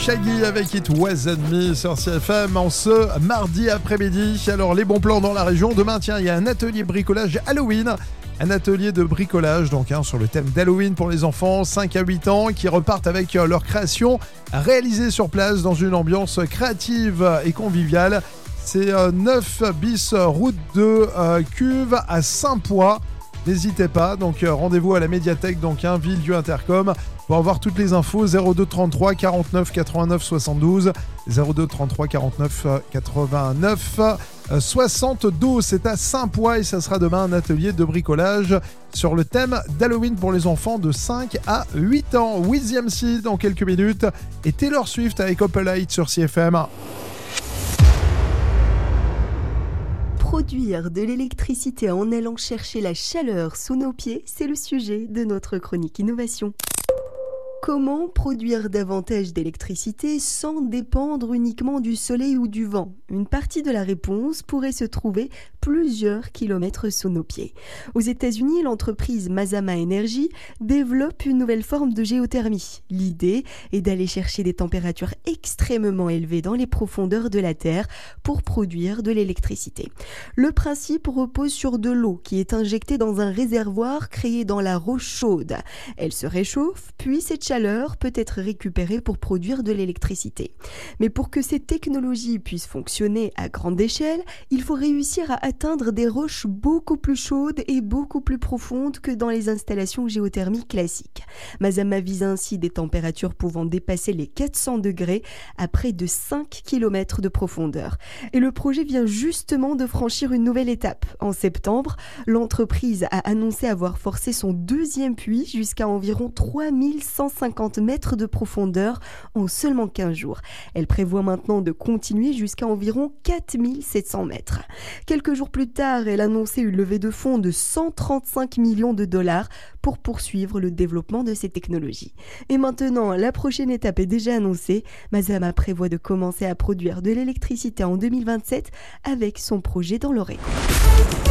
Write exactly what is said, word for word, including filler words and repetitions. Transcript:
Shaggy avec It Wasn't Me sur C F M en ce mardi après-midi. Alors les bons plans dans la région. Demain, tiens, il y a un atelier bricolage Halloween. Un atelier de bricolage donc hein, sur le thème d'Halloween pour les enfants cinq à huit ans qui repartent avec euh, leur création réalisée sur place dans une ambiance créative et conviviale. C'est euh, neuf bis route de euh, Cuve à Saint-Poix. N'hésitez pas, donc euh, rendez-vous à la médiathèque, donc un hein, Villedieu Intercom, pour avoir toutes les infos. Zéro deux trente-trois quarante-neuf quatre-vingt-neuf soixante-douze, zéro deux trente-trois quarante-neuf quatre-vingt-neuf soixante-douze. C'est à Saint-Poix et ça sera demain un atelier de bricolage sur le thème d'Halloween pour les enfants de cinq à huit ans. Wiz M C dans quelques minutes et Taylor Swift avec Open Light sur C F M. Produire de l'électricité en allant chercher la chaleur sous nos pieds, c'est le sujet de notre chronique innovation. Comment produire davantage d'électricité sans dépendre uniquement du soleil ou du vent ? Une partie de la réponse pourrait se trouver plusieurs kilomètres sous nos pieds. Aux États-Unis, l'entreprise Mazama Energy développe une nouvelle forme de géothermie. L'idée est d'aller chercher des températures extrêmement élevées dans les profondeurs de la Terre pour produire de l'électricité. Le principe repose sur de l'eau qui est injectée dans un réservoir créé dans la roche chaude. Elle se réchauffe, puis cette chaleur peut être récupérée pour produire de l'électricité. Mais pour que ces technologies puissent fonctionner à grande échelle, il faut réussir à atteindre des roches beaucoup plus chaudes et beaucoup plus profondes que dans les installations géothermiques classiques. Mazama vise ainsi des températures pouvant dépasser les quatre cents degrés à près de cinq kilomètres de profondeur. Et le projet vient justement de franchir une nouvelle étape. En septembre, l'entreprise a annoncé avoir forcé son deuxième puits jusqu'à environ trois mille cent cinquante mètres de profondeur en seulement quinze jours. Elle prévoit maintenant de continuer jusqu'à environ quatre mille sept cents mètres. Quelques jours plus tard, elle annonçait une levée de fonds de cent trente-cinq millions de dollars pour poursuivre le développement de ces technologies. Et maintenant, la prochaine étape est déjà annoncée. Mazama prévoit de commencer à produire de l'électricité en deux mille vingt-sept avec son projet dans l'Oregon.